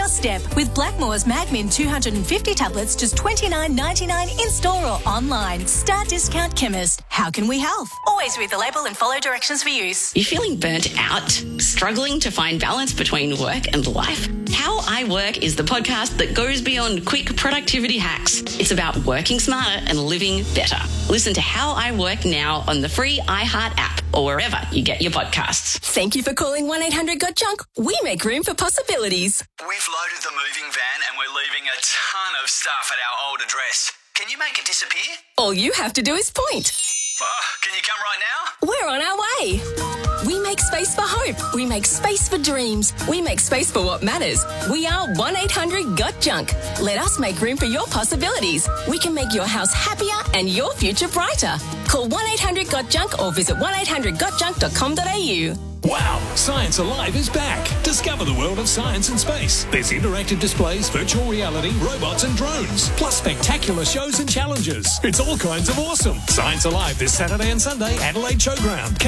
doorstep with Blackmores Magmin 250 tablets, just $29.99 in store or online. Star Discount Chemist. How can we help? Always read the label and follow directions for use. You feeling burnt out? Struggling to find balance between work and life? How I Work is the podcast that goes beyond quick productivity hacks. It's about working smarter and living better. Listen to How I Work now on the free iHeart app or wherever you get your podcasts. Thank you for calling 1-800-GOT-JUNK. We make room for possibilities. We've loaded the moving van and we're leaving a ton of stuff at our old address. Can you make it disappear? All you have to do is point. Can you come right now? We're on our way. We make space for hope. We make space for dreams. We make space for what matters. We are 1-800-GOT-JUNK. Let us make room for your possibilities. We can make your house happier and your future brighter. Call 1-800-GOT-JUNK or visit 1-800-GOT-JUNK.com.au. Wow, Science Alive is back. Discover the world of science and space. There's interactive displays, virtual reality, robots and drones, plus spectacular shows and challenges. It's all kinds of awesome. Science Alive this Saturday and Sunday, Adelaide Showground,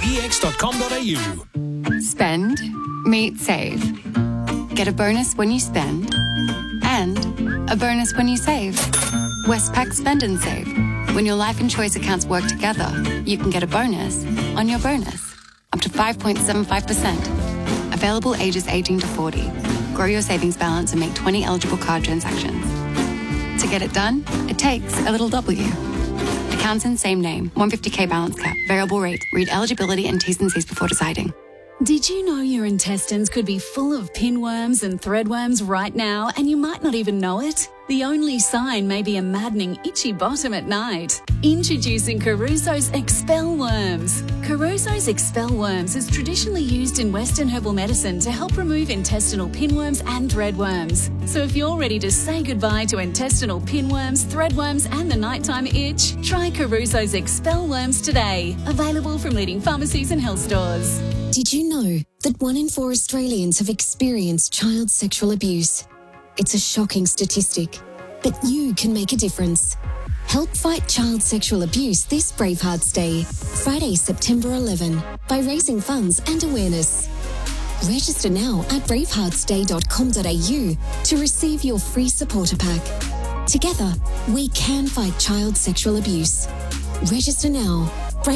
kjex.com.au. Spend, meet, save. Get a bonus when you spend and a bonus when you save. Westpac Spend and Save. When your life and choice accounts work together, you can get a bonus on your bonus. Up to 5.75%. Available ages 18 to 40. Grow your savings balance and make 20 eligible card transactions. To get it done, it takes a little W. Accounts in same name. 150k balance cap. Variable rate. Read eligibility and T's and C's before deciding. Did you know your intestines could be full of pinworms and threadworms right now and you might not even know it? The only sign may be a maddening itchy bottom at night. Introducing Caruso's Expel Worms. Caruso's Expel Worms is traditionally used in Western herbal medicine to help remove intestinal pinworms and threadworms. So if you're ready to say goodbye to intestinal pinworms, threadworms and the nighttime itch, try Caruso's Expel Worms today. Available from leading pharmacies and health stores. Did you know that 1 in 4 Australians have experienced child sexual abuse? It's a shocking statistic, but you can make a difference. Help fight child sexual abuse this Bravehearts Day, Friday, September 11, by raising funds and awareness. Register now at braveheartsday.com.au to receive your free supporter pack. Together, we can fight child sexual abuse. Register now,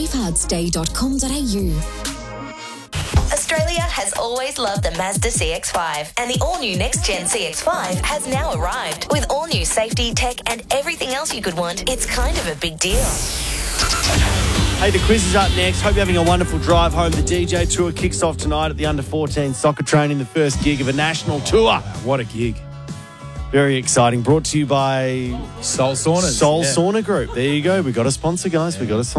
braveheartsday.com.au. Australia has always loved the Mazda CX-5, and the all-new next-gen CX-5 has now arrived. With all-new safety, tech, and everything else you could want, it's kind of a big deal. Hey, the quiz is up next. Hope you're having a wonderful drive home. The DJ Tour kicks off tonight at the Under-14 soccer training, the first gig of a national tour. What a gig. Very exciting. Brought to you by Soul Saunas. Sauna Group. There you go. We got a sponsor, guys.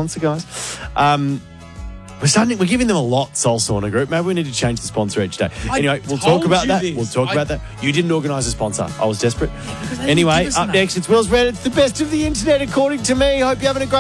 We're giving them a lot, Soul Sauna Group. Maybe we need to change the sponsor each day. Anyway, we'll talk about that. You didn't organise a sponsor. I was desperate. Anyway, up next, it's Will's Red. It's the best of the internet, according to me. Hope you're having a great